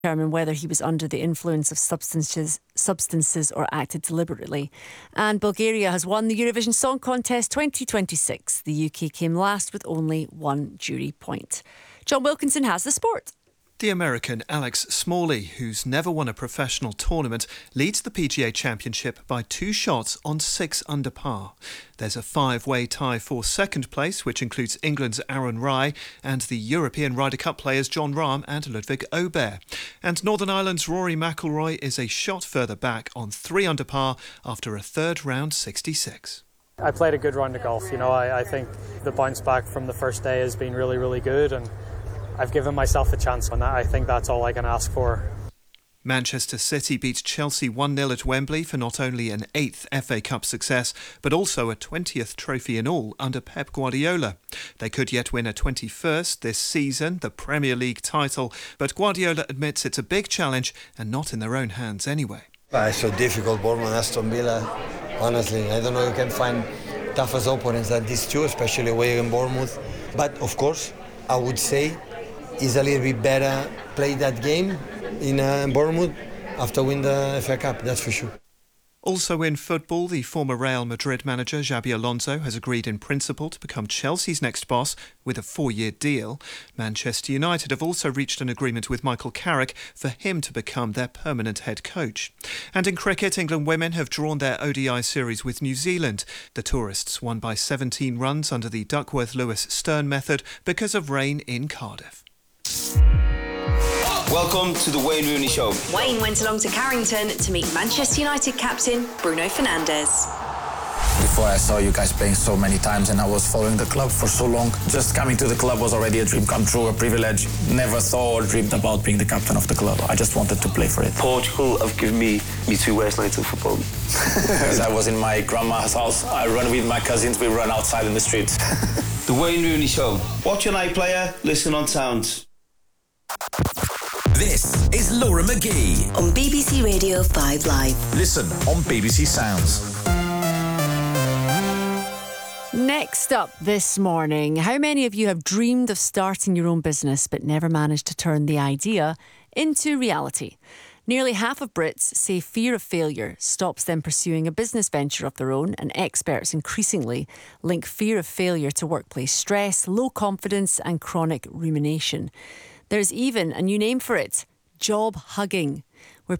determine whether he was under the influence of substances or acted deliberately. And Bulgaria has won the Eurovision Song Contest 2026. The UK came last with only one jury point. John Wilkinson has the sport. The American Alex Smalley, who's never won a professional tournament, leads the PGA Championship by 2 shots on 6 under par. There's a 5-way tie for second place, which includes England's Aaron Rai and the European Ryder Cup players Jon Rahm and Ludwig Aubert. And Northern Ireland's Rory McIlroy is a shot further back on 3 under par after a third round 66. I played a good round of golf. I think the bounce back from the first day has been really, really good, and I've given myself a chance on that. I think that's all I can ask for. Manchester City beat Chelsea 1-0 at Wembley for not only an 8th FA Cup success, but also a 20th trophy in all under Pep Guardiola. They could yet win a 21st this season, the Premier League title, but Guardiola admits it's a big challenge and not in their own hands anyway. It's so difficult, Bournemouth, Aston Villa. Honestly, I don't know you can find toughest opponents than these two, especially away in Bournemouth. But of course, I would say it's a little bit better play that game in Bournemouth after win the FA Cup, that's for sure. Also in football, the former Real Madrid manager Xabi Alonso has agreed in principle to become Chelsea's next boss with a 4-year deal. Manchester United have also reached an agreement with Michael Carrick for him to become their permanent head coach. And in cricket, England women have drawn their ODI series with New Zealand. The tourists won by 17 runs under the Duckworth-Lewis-Stern method because of rain in Cardiff. Welcome to the Wayne Rooney Show. Wayne went along to Carrington to meet Manchester United captain Bruno Fernandes. Before I saw you guys playing so many times and I was following the club for so long, just coming to the club was already a dream come true, a privilege. Never thought or dreamed about being the captain of the club. I just wanted to play for it. Portugal have given me 2 worst nights of football. As I was in my grandma's house, I run with my cousins, we run outside in the streets. The Wayne Rooney Show. Watch an iPlayer, listen on Sounds. This is Laura McGee On BBC Radio 5 Live. Listen on BBC Sounds. Next up this morning, how many of you have dreamed of starting your own business but never managed to turn the idea into reality? Nearly half of Brits say fear of failure stops them pursuing a business venture of their own, and experts increasingly link fear of failure to workplace stress, low confidence and chronic rumination. There's even a new name for it, job hugging, where